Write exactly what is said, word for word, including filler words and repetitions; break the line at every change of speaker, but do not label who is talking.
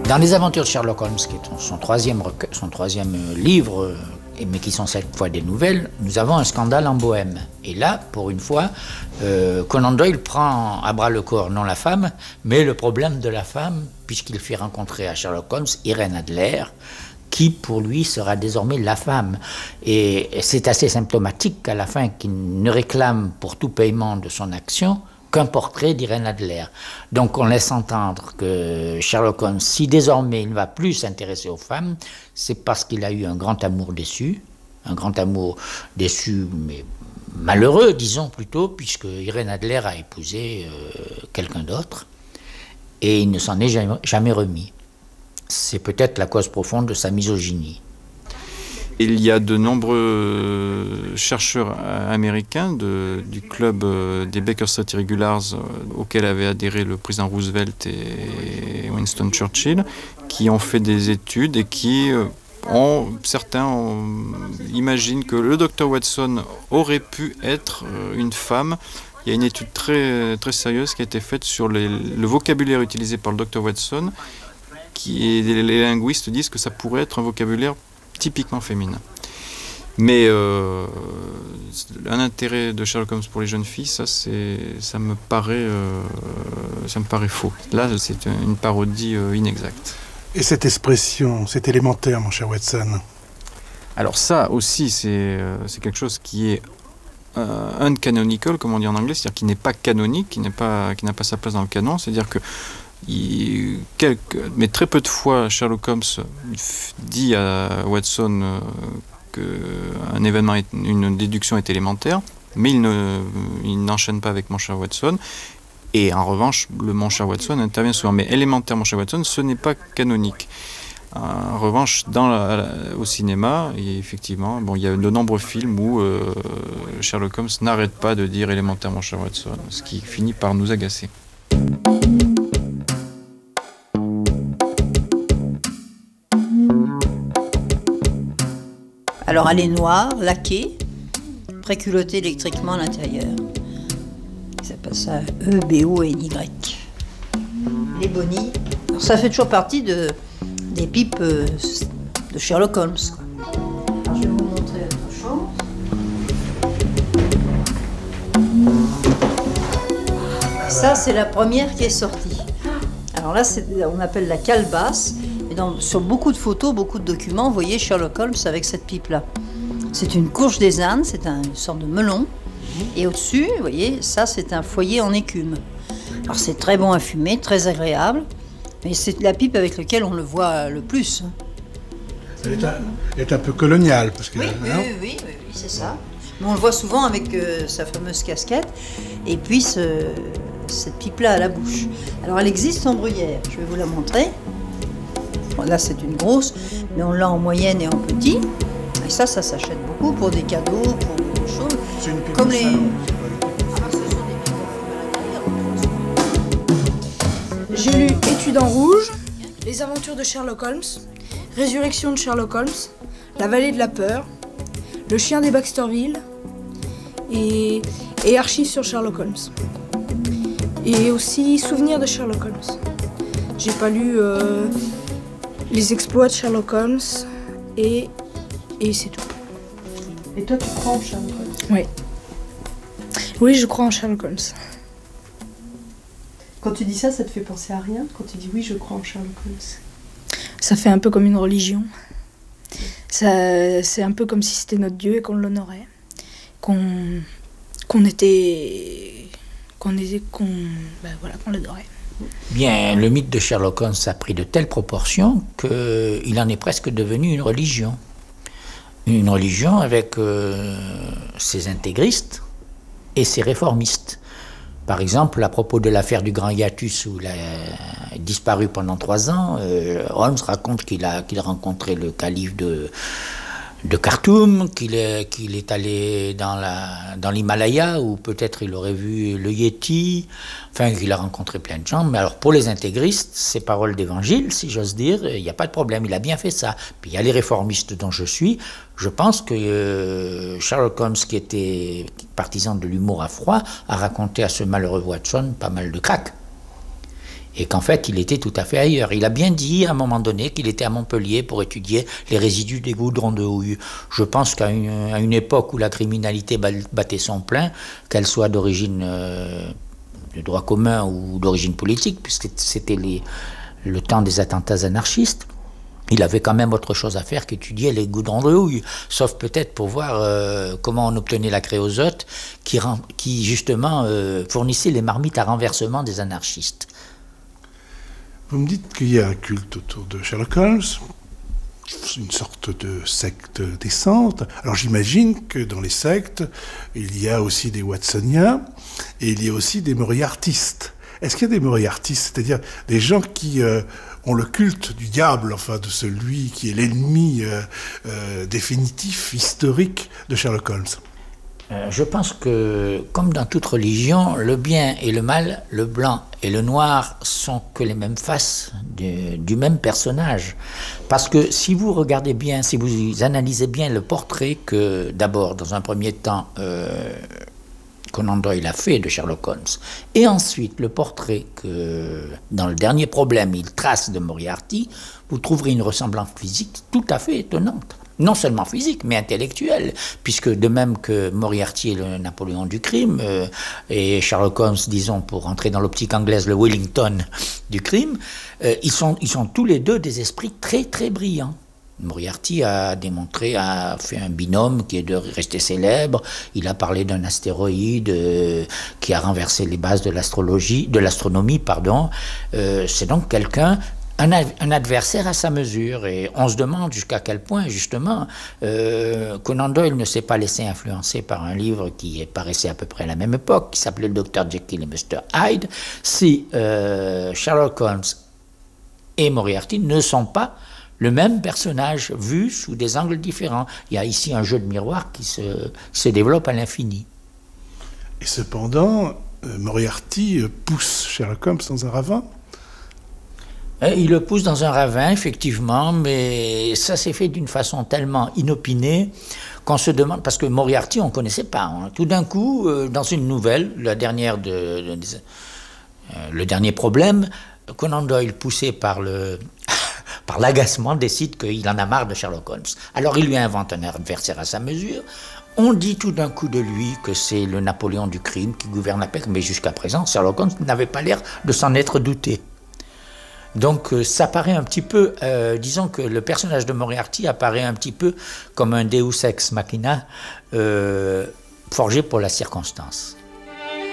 Dans les aventures de Sherlock Holmes, qui est son troisième, recueil, son troisième livre, mais qui sont cette fois des nouvelles, nous avons un scandale en Bohême. Et là, pour une fois, euh, Conan Doyle prend à bras le corps non la femme, mais le problème de la femme, puisqu'il fait rencontrer à Sherlock Holmes Irène Adler, qui pour lui sera désormais la femme. Et c'est assez symptomatique qu'à la fin, qu'il ne réclame pour tout paiement de son action qu'un portrait d'Irène Adler. Donc on laisse entendre que Sherlock Holmes, si désormais il ne va plus s'intéresser aux femmes, c'est parce qu'il a eu un grand amour déçu, un grand amour déçu, mais malheureux, disons plutôt, puisque Irène Adler a épousé euh, quelqu'un d'autre, et il ne s'en est jamais, jamais remis. C'est peut-être la cause profonde de sa misogynie.
Il y a de nombreux chercheurs américains de, du club des Baker Street Irregulars auquel avaient adhéré le président Roosevelt et Winston Churchill qui ont fait des études et qui ont, certains ont, imaginent que le docteur Watson aurait pu être une femme. Il y a une étude très, très sérieuse qui a été faite sur les, le vocabulaire utilisé par le docteur Watson qui, les linguistes disent que ça pourrait être un vocabulaire typiquement féminin. Mais euh, un intérêt de Sherlock Holmes pour les jeunes filles, ça, c'est, ça, me, paraît, euh, ça me paraît faux. Là, c'est une parodie euh, inexacte.
Et cette expression, c'est élémentaire, mon cher Watson.
Alors ça aussi, c'est, euh, c'est quelque chose qui est euh, uncanonical, comme on dit en anglais, c'est-à-dire qui n'est pas canonique, qui, n'est pas, qui n'a pas sa place dans le canon, c'est-à-dire que Il, quelques, mais très peu de fois, Sherlock Holmes dit à Watson euh, qu'un événement, est, une déduction est élémentaire, mais il, ne, il n'enchaîne pas avec mon cher Watson. Et en revanche, le mon cher Watson intervient souvent. Mais élémentaire, mon cher Watson, ce n'est pas canonique. En revanche, dans la, la, au cinéma, et effectivement, bon, il y a de nombreux films où euh, Sherlock Holmes n'arrête pas de dire élémentaire, mon cher Watson, ce qui finit par nous agacer.
Alors elle est noire, laquée, préculottée électriquement à l'intérieur. Ça passe à E, B, O et Y. Les bonnies. Alors ça fait toujours partie de, des pipes de Sherlock Holmes, quoi. Alors je vais vous montrer autre chose. Ça c'est la première qui est sortie. Alors là c'est, on appelle la calebasse. Et dans, sur beaucoup de photos, beaucoup de documents, vous voyez Sherlock Holmes avec cette pipe-là. C'est une courge des Indes, c'est un, une sorte de melon. Et au-dessus, vous voyez, ça c'est un foyer en écume. Alors c'est très bon à fumer, très agréable. Mais c'est la pipe avec laquelle on le voit le plus.
Elle est un, elle est un peu coloniale. Parce que,
oui,
hein,
oui, oui, oui, oui, oui, c'est ça. Mais on le voit souvent avec euh, sa fameuse casquette. Et puis ce, cette pipe-là à la bouche. Alors elle existe en bruyère, je vais vous la montrer. Bon, là c'est une grosse, mais on l'a en moyenne et en petit. Et ça, ça s'achète beaucoup pour des cadeaux, pour des choses.
C'est une pipe
comme
de
les.
salon.
Ah, ce sont des pipes à l'intérieur.
J'ai lu Études en rouge, Les aventures de Sherlock Holmes, Résurrection de Sherlock Holmes, La vallée de la peur, Le chien des Baxterville et, et Archives sur Sherlock Holmes. Et aussi Souvenirs de Sherlock Holmes. J'ai pas lu euh, Les exploits de Sherlock Holmes et, et c'est tout.
Et toi, tu crois en Sherlock Holmes ?
Oui. Oui, je crois en Sherlock Holmes.
Quand tu dis ça, ça te fait penser à rien ? Quand tu dis oui, je crois en Sherlock Holmes ?
Ça fait un peu comme une religion. Ça, c'est un peu comme si c'était notre Dieu et qu'on l'honorait. Qu'on, qu'on était... Qu'on était... Qu'on, ben voilà, qu'on l'adorait.
Bien, le mythe de Sherlock Holmes a pris de telles proportions qu'il en est presque devenu une religion. Une religion avec euh, ses intégristes et ses réformistes. Par exemple, à propos de l'affaire du Grand Hiatus, où il a disparu pendant trois ans, euh, Holmes raconte qu'il a, qu'il a rencontré le calife de, de Khartoum, qu'il est, qu'il est allé dans, la, dans l'Himalaya, où peut-être il aurait vu le Yéti, enfin qu'il a rencontré plein de gens. Mais alors pour les intégristes, ces paroles d'évangile, si j'ose dire, il n'y a pas de problème, il a bien fait ça. Puis il y a les réformistes dont je suis. Je pense que euh, Sherlock Holmes, qui était partisan de l'humour à froid, a raconté à ce malheureux Watson pas mal de crack. et qu'en fait il était tout à fait ailleurs. Il a bien dit à un moment donné qu'il était à Montpellier pour étudier les résidus des goudrons de houille. Je pense qu'à une, à une époque où la criminalité battait son plein, qu'elle soit d'origine euh, de droit commun ou d'origine politique, puisque c'était les, le temps des attentats anarchistes, il avait quand même autre chose à faire qu'étudier les goudrons de houille, sauf peut-être pour voir euh, comment on obtenait la créosote qui, qui justement euh, fournissait les marmites à renversement des anarchistes.
Vous me dites qu'il y a un culte autour de Sherlock Holmes, une sorte de secte décente. Alors j'imagine que dans les sectes, il y a aussi des Watsoniens et il y a aussi des Moriartistes. Est-ce qu'il y a des Moriartistes, c'est-à-dire des gens qui euh, ont le culte du diable, enfin de celui qui est l'ennemi euh, euh, définitif, historique de Sherlock Holmes?
Euh, je pense que, comme dans toute religion, le bien et le mal, le blanc et le noir sont que les mêmes faces du, du même personnage. Parce que si vous regardez bien, si vous analysez bien le portrait que, d'abord, dans un premier temps, euh, Conan Doyle a fait de Sherlock Holmes, et ensuite le portrait que, dans le dernier problème, il trace de Moriarty, vous trouverez une ressemblance physique tout à fait étonnante. Non seulement physique, mais intellectuelle, puisque de même que Moriarty est le Napoléon du crime, euh, et Sherlock Holmes, disons, pour entrer dans l'optique anglaise, le Wellington du crime, euh, ils sont, ils sont tous les deux des esprits très très brillants. Moriarty a démontré, a fait un binôme qui est de rester célèbre. Il a parlé d'un astéroïde euh, qui a renversé les bases de l'astrologie, de l'astronomie, pardon. Euh, c'est donc quelqu'un, un, un adversaire à sa mesure. Et on se demande jusqu'à quel point, justement, euh, Conan Doyle ne s'est pas laissé influencer par un livre qui paraissait à peu près à la même époque, qui s'appelait le docteur Jekyll et mister Hyde, si euh, Sherlock Holmes et Moriarty ne sont pas le même personnage vu sous des angles différents. Il y a ici un jeu de miroir qui se, se développe à l'infini.
Et cependant, euh, Moriarty pousse Sherlock Holmes dans un ravin.
Il le pousse dans un ravin, effectivement, mais ça s'est fait d'une façon tellement inopinée qu'on se demande, parce que Moriarty, on ne connaissait pas. Hein. Tout d'un coup, euh, dans une nouvelle, la dernière de, de, de euh, le dernier problème, Conan Doyle, poussé par le... par l'agacement, décide qu'il en a marre de Sherlock Holmes. Alors il lui invente un adversaire à sa mesure. On dit tout d'un coup de lui que c'est le Napoléon du crime qui gouverne la paix, mais jusqu'à présent, Sherlock Holmes n'avait pas l'air de s'en être douté. Donc ça paraît un petit peu, euh, disons que le personnage de Moriarty apparaît un petit peu comme un Deus ex machina euh, forgé pour la circonstance.